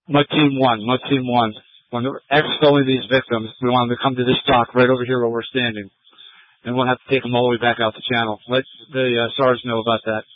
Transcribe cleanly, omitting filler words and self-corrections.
Mud Team 1, Mud Team 1. When they're extolling these victims, we want them to come to this dock right over here where we're standing. And we'll have to take them all the way back out the channel. Let the SARS know about that.